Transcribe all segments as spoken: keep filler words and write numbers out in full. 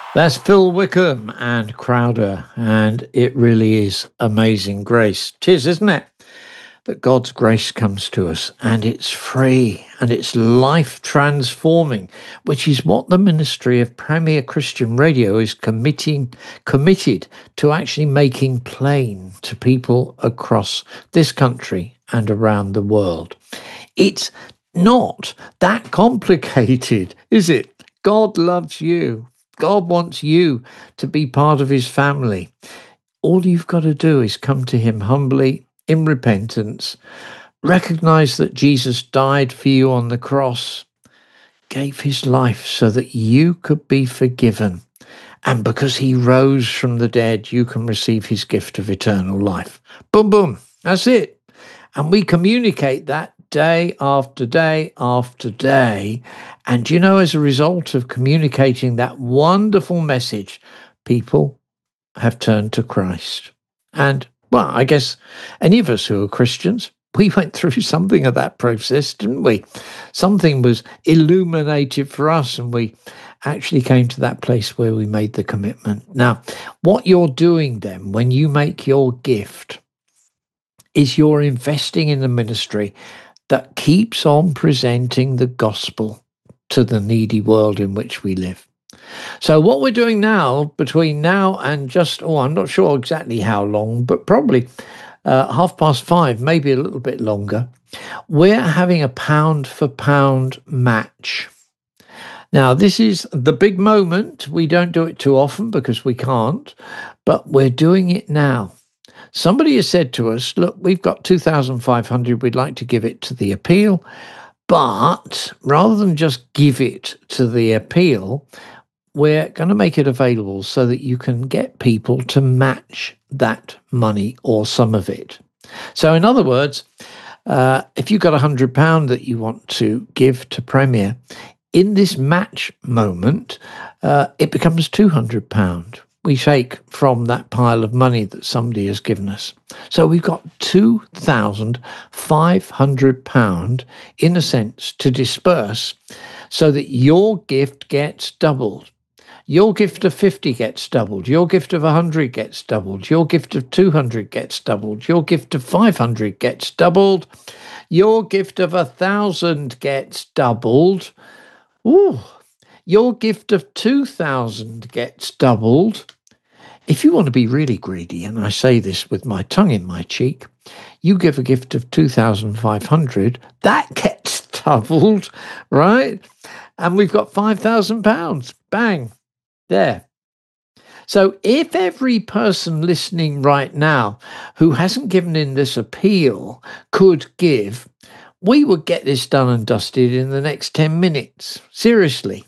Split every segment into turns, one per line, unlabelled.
That's Phil Wickham and Crowder, and it really is amazing grace. Tis, isn't it? That God's grace comes to us and it's free and it's life transforming, which is what the ministry of Premier Christian Radio is committing, committed to actually making plain to people across this country and around the world. It's not that complicated, is it? God loves you. God wants you to be part of his family. All you've got to do is come to him humbly in repentance, recognize that Jesus died for you on the cross, gave his life so that you could be forgiven. And because he rose from the dead, you can receive his gift of eternal life. Boom, boom. That's it. And we communicate that day after day after day. And you know, as a result of communicating that wonderful message, people have turned to Christ. And, well, I guess any of us who are Christians, we went through something of that process, didn't we? Something was illuminated for us, and we actually came to that place where we made the commitment. Now, what you're doing then when you make your gift is you're investing in the ministry that keeps on presenting the gospel to the needy world in which we live. So what we're doing now, between now and just, oh, I'm not sure exactly how long, but probably uh, half past five, maybe a little bit longer, we're having a pound for pound match. Now, this is the big moment. We don't do it too often because we can't, but we're doing it now. Somebody has said to us, look, we've got two thousand five hundred, we'd like to give it to the appeal, but rather than just give it to the appeal, we're going to make it available so that you can get people to match that money or some of it. So in other words, uh, if you've got one hundred pounds that you want to give to Premier, in this match moment, uh, it becomes two hundred pounds. We take from that pile of money that somebody has given us. So we've got two thousand five hundred pounds, in a sense, to disperse so that your gift gets doubled. Your gift of fifty gets doubled. Your gift of one hundred gets doubled. Your gift of two hundred gets doubled. Your gift of five hundred gets doubled. Your gift of one thousand gets doubled. Ooh. Your gift of two thousand gets doubled. If you want to be really greedy, and I say this with my tongue in my cheek, you give a gift of two thousand five hundred, that gets doubled, right? And we've got five thousand pounds. Bang. There. So if every person listening right now who hasn't given in this appeal could give, we would get this done and dusted in the next ten minutes. Seriously.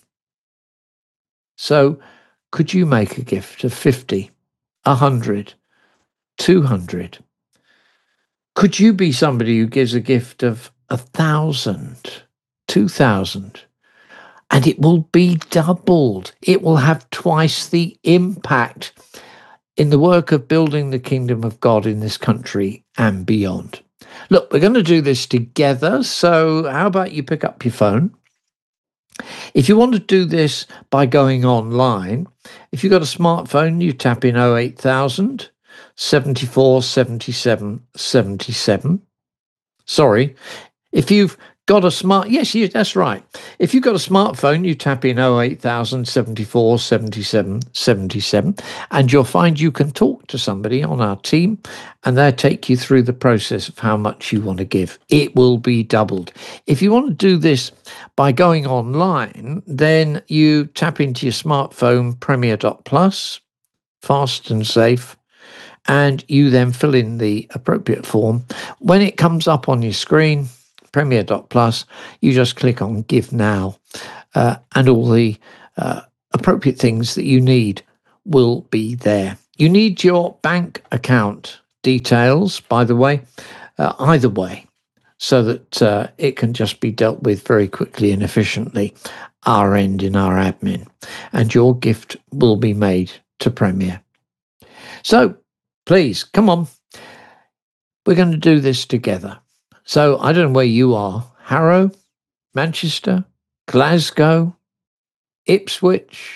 So could you make a gift of fifty, one hundred, two hundred? Could you be somebody who gives a gift of one thousand, two thousand? And it will be doubled. It will have twice the impact in the work of building the kingdom of God in this country and beyond. Look, we're going to do this together. So how about you pick up your phone? If you want to do this by going online, if you've got a smartphone, you tap in oh eight thousand, seventy-four, seventy-seven, seventy-seven. Sorry, if you've got a smart, yes, you, that's right. If you've got a smartphone, you tap in oh eight thousand, seventy-four, seventy-seven, seventy-seven, and you'll find you can talk to somebody on our team, and they'll take you through the process of how much you want to give. It will be doubled. If you want to do this by going online, then you tap into your smartphone, premier dot plus, fast and safe, and you then fill in the appropriate form. When it comes up on your screen, premier dot plus, you just click on Give Now, uh, and all the uh, appropriate things that you need will be there. You need your bank account details, by the way, uh, either way, so that uh, it can just be dealt with very quickly and efficiently, our end in our admin, and your gift will be made to Premier. So please, come on. We're going to do this together. So I don't know where you are, Harrow, Manchester, Glasgow, Ipswich,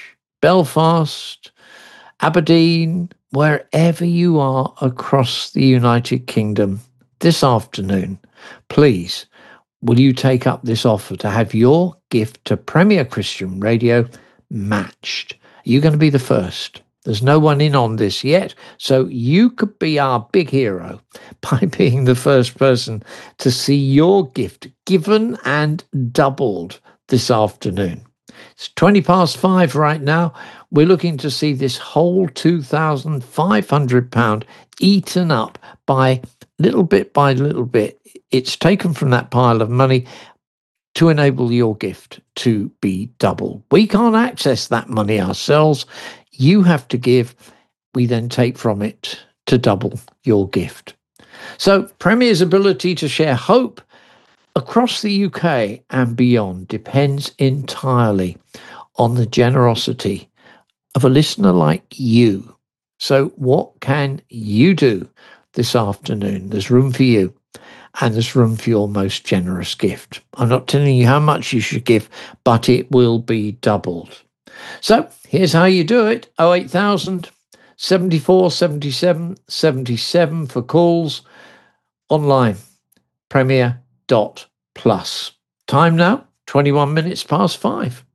Belfast, Aberdeen, wherever you are across the United Kingdom this afternoon, please, will you take up this offer to have your gift to Premier Christian Radio matched? You're going to be the first. There's no one in on this yet, so you could be our big hero by being the first person to see your gift given and doubled this afternoon. It's twenty past five right now. We're looking to see this whole two thousand five hundred pounds eaten up by little bit by little bit. It's taken from that pile of money to enable your gift to be doubled. We can't access that money ourselves. You have to give. We then take from it to double your gift. So Premier's ability to share hope across the U K and beyond depends entirely on the generosity of a listener like you. So what can you do this afternoon? There's room for you, and there's room for your most generous gift. I'm not telling you how much you should give, but it will be doubled. So here's how you do it. oh eight thousand, seventy-four, seventy-seven, seventy-seven for calls. Online, premier dot plus. Time now, twenty-one minutes past five.